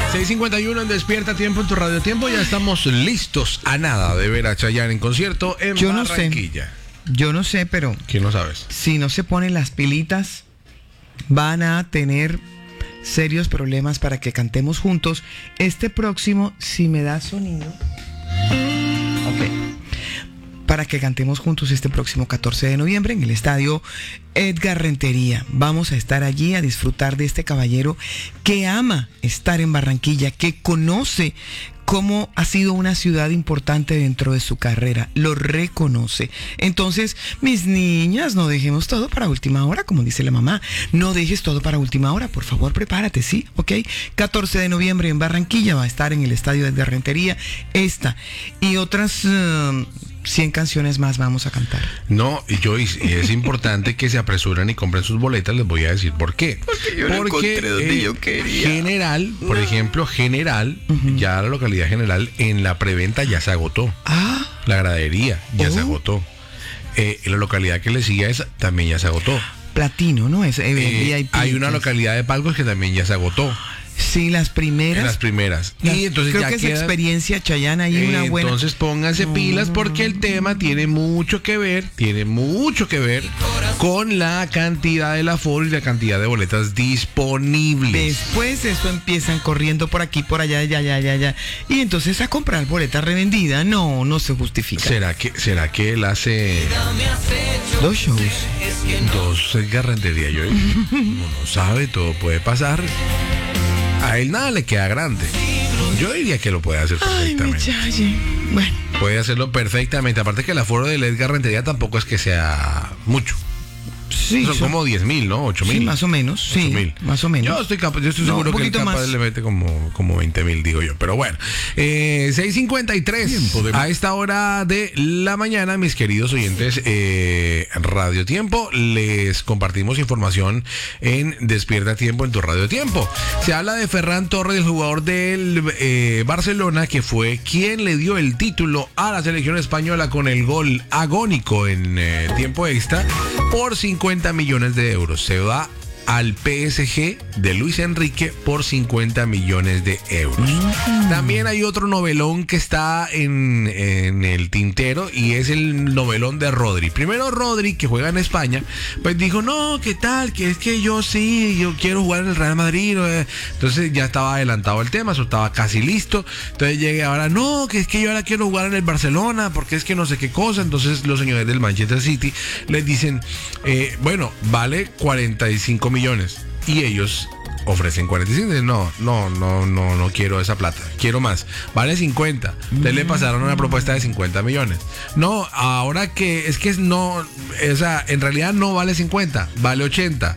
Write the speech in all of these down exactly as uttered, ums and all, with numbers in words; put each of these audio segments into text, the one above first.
seis cincuenta y uno en Despierta Tiempo en tu Radio Tiempo. Ya estamos listos a nada de ver a Chayanne en concierto en Yo no Barranquilla. sé, yo no sé, pero ¿Quién no sabes? si no se ponen las pilitas, van a tener serios problemas para que cantemos juntos este próximo, si me da sonido. Ok. Para que cantemos juntos este próximo catorce de noviembre en el estadio Edgar Rentería. Vamos a estar allí a disfrutar de este caballero que ama estar en Barranquilla, que conoce cómo ha sido una ciudad importante dentro de su carrera, lo reconoce. Entonces, mis niñas, no dejemos todo para última hora, como dice la mamá. No dejes todo para última hora, por favor, prepárate, ¿sí? ¿Ok? catorce de noviembre en Barranquilla va a estar en el estadio Edgar Rentería esta y otras Uh, cien canciones más vamos a cantar. No, y yo y es importante que se apresuren y compren sus boletas. Les voy a decir por qué. Porque yo no encontré donde eh, yo quería. General, por No. ejemplo, General, uh-huh. ya la localidad General en la preventa ya se agotó. Ah. La gradería ya Oh. se agotó. Eh, la localidad que le sigue a esa también ya se agotó. Platino, ¿no? Es eh, Eh, V I P, hay una pues. localidad de Palcos que también ya se agotó. Sí, las primeras. Las primeras. Las, y entonces creo ya que esa queda, experiencia Chayanne ahí eh, una buena. Entonces pónganse no, pilas no, porque no, el tema tiene mucho que ver, tiene mucho que ver con la cantidad del aforo y la cantidad de boletas disponibles. Después eso empiezan corriendo por aquí, por allá, ya, ya, ya, ya. Y entonces a comprar boleta revendida, no, no se justifica. ¿Será que, será que él hace Dos shows. dos garranterías? Yo uno no sabe, todo puede pasar. A él nada le queda grande. Yo diría que lo puede hacer Ay, mi perfectamente. Chaye. Bueno. Puede hacerlo perfectamente. Aparte que el aforo del Edgar Rentería tampoco es que sea mucho. Sí, son, son como diez mil, ¿no? ocho mil. Sí, más o menos. Sí, mil. más o menos. Yo estoy, capa, yo estoy No, seguro un que el poquito capaz más. le mete como, como veinte mil, digo yo. Pero bueno, eh, seis cincuenta y tres. De... A esta hora de la mañana, mis queridos oyentes, eh, Radio Tiempo, les compartimos información en Despierta Tiempo en tu Radio Tiempo. Se habla de Ferran Torres, el jugador del eh, Barcelona, que fue quien le dio el título a la selección española con el gol agónico en eh, tiempo extra por cincuenta millones de euros. Se va al P S G de Luis Enrique por cincuenta millones de euros. Mm. También hay otro novelón que está en, en el tintero y es el novelón de Rodri. Primero Rodri, que juega en España, pues dijo, no, ¿qué tal? Que es que yo sí, yo quiero jugar en el Real Madrid. Entonces ya estaba adelantado el tema, eso estaba casi listo. Entonces llegué ahora, no, que es que yo ahora quiero jugar en el Barcelona, porque es que no sé qué cosa. Entonces los señores del Manchester City les dicen, eh, bueno, vale cuarenta y cinco millones. Y ellos ofrecen cuarenta y cinco. No, no, no, no, no quiero esa plata. Quiero más. Vale cincuenta. Ustedes le pasaron una propuesta de cincuenta millones. No, ahora que es que no, o sea, en realidad no vale cincuenta, vale ochenta.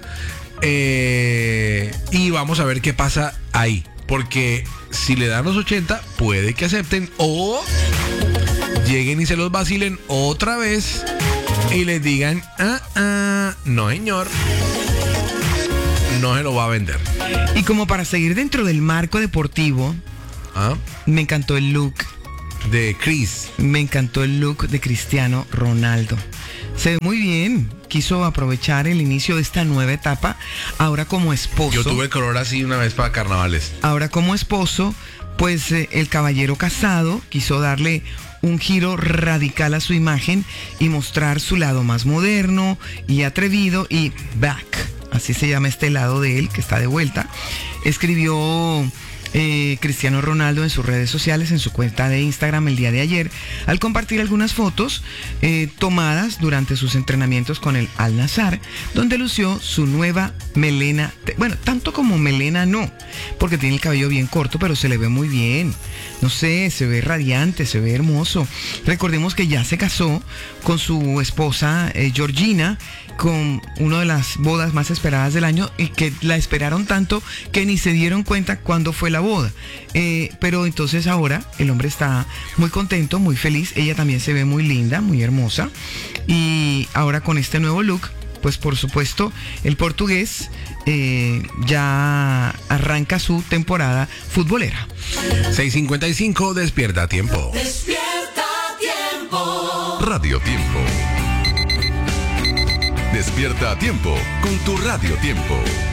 Eh, y vamos a ver qué pasa ahí. Porque si le dan los ochenta, puede que acepten o lleguen y se los vacilen otra vez y les digan, ah, ah, no señor, no se lo va a vender. Y como para seguir dentro del marco deportivo, ¿Ah? me encantó el look de Chris. Me encantó el look de Cristiano Ronaldo. Se ve muy bien. Quiso aprovechar el inicio de esta nueva etapa. Ahora como esposo. Yo tuve el color así una vez para carnavales. Ahora como esposo, pues eh, el caballero casado quiso darle un giro radical a su imagen y mostrar su lado más moderno y atrevido y back. Así se llama este lado de él, que está de vuelta. Escribió eh, Cristiano Ronaldo en sus redes sociales, en su cuenta de Instagram el día de ayer, al compartir algunas fotos eh, tomadas durante sus entrenamientos con el Al Nassr, donde lució su nueva melena. Bueno, tanto como melena no, porque tiene el cabello bien corto, pero se le ve muy bien. No sé, se ve radiante, se ve hermoso. Recordemos que ya se casó con su esposa eh, Georgina, con una de las bodas más esperadas del año y que la esperaron tanto que ni se dieron cuenta cuándo fue la boda. Eh, pero entonces ahora el hombre está muy contento, muy feliz. Ella también se ve muy linda, muy hermosa. Y ahora con este nuevo look, pues por supuesto el portugués eh, ya arranca su temporada futbolera. seis cincuenta y cinco, despierta tiempo. Despierta tiempo. Radio Tiempo. Despierta a tiempo con tu Radio Tiempo.